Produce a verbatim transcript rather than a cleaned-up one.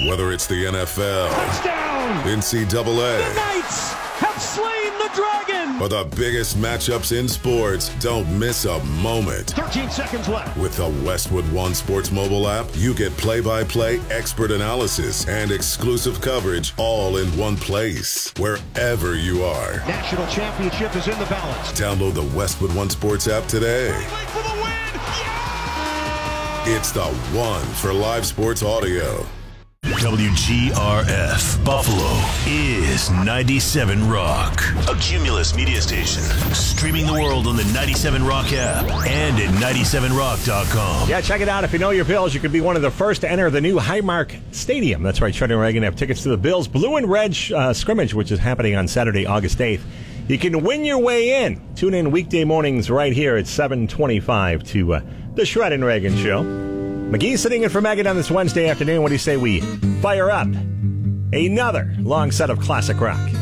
Whether it's the N F L, touchdown, N C double A, the Knights have slain the dragon, or the biggest matchups in sports, don't miss a moment. thirteen seconds left. With the Westwood One Sports mobile app, you get play-by-play expert analysis and exclusive coverage all in one place, wherever you are. National championship is in the balance. Download the Westwood One Sports app today. For the win! Yeah! It's the one for live sports audio. W G R F Buffalo is ninety-seven Rock, a Cumulus media station, streaming the world on the ninety-seven Rock app and at ninety-seven rock dot com. Yeah, check it out. If you know your Bills, you could be one of the first to enter the new Highmark Stadium. That's right, Shredder and Reagan have tickets to the Bills Blue and Red uh, scrimmage, which is happening on Saturday, August eighth. You can win your way in. Tune in weekday mornings right here at seven twenty-five to uh, the Shred and Reagan Show. McGee sitting in for Megan on this Wednesday afternoon. What do you say we fire up another long set of classic rock?